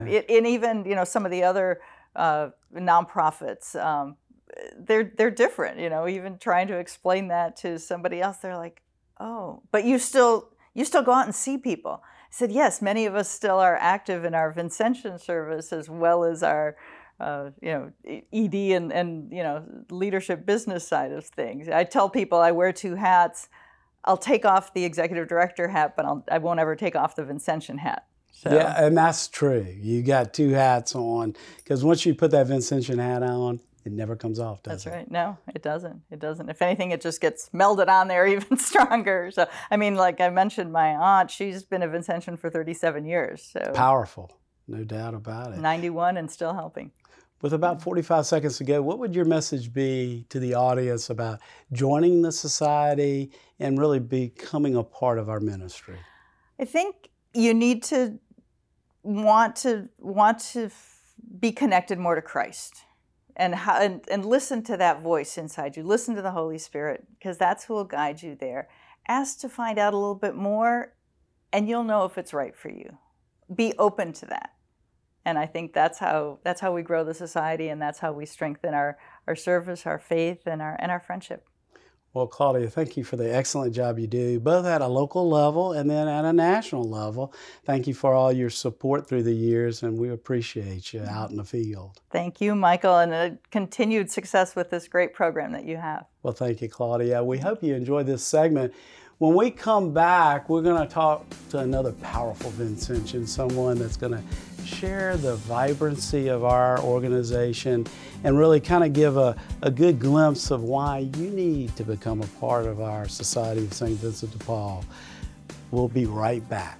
And even, some of the other nonprofits, they're different. Even trying to explain that to somebody else, they're like, oh, but you still go out and see people. I said, yes, many of us still are active in our Vincentian service as well as our ED and leadership business side of things. I tell people I wear two hats. I'll take off the executive director hat, but I won't ever take off the Vincentian hat. So. Yeah, and that's true. You got two hats on, because once you put that Vincentian hat on, it never comes off, does it? That's right. No, it doesn't. It doesn't. If anything, it just gets melded on there even stronger. So, like I mentioned, my aunt, she's been a Vincentian for 37 years. So powerful, no doubt about it. 91 and still helping. With about 45 seconds to go, what would your message be to the audience about joining the society and really becoming a part of our ministry? I think you need to want to be connected more to Christ, and listen to that voice inside you. Listen to the Holy Spirit, because that's who will guide you there. Ask to find out a little bit more, and you'll know if it's right for you. Be open to that. And I think that's how we grow the society, and that's how we strengthen our service, our faith, and our friendship. Well, Claudia, thank you for the excellent job you do, both at a local level and then at a national level. Thank you for all your support through the years, and we appreciate you out in the field. Thank you, Michael, and continued success with this great program that you have. Well, thank you, Claudia. We hope you enjoyed this segment. When we come back, we're going to talk to another powerful Vincentian, someone that's going to share the vibrancy of our organization and really kind of give a good glimpse of why you need to become a part of our Society of St. Vincent de Paul. We'll be right back.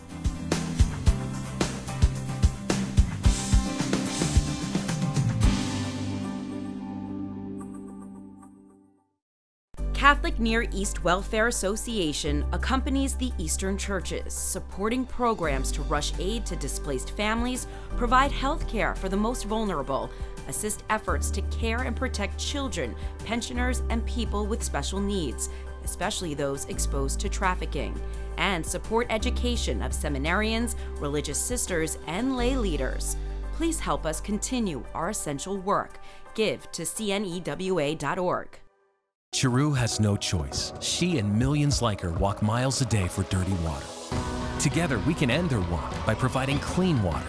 Catholic Near East Welfare Association accompanies the Eastern churches, supporting programs to rush aid to displaced families, provide health care for the most vulnerable, assist efforts to care and protect children, pensioners, and people with special needs, especially those exposed to trafficking, and support education of seminarians, religious sisters, and lay leaders. Please help us continue our essential work. Give to cnewa.org. Chiru has no choice. She and millions like her walk miles a day for dirty water. Together, we can end her walk by providing clean water.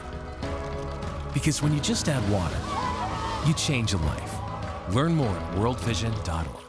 Because when you just add water, you change a life. Learn more at worldvision.org.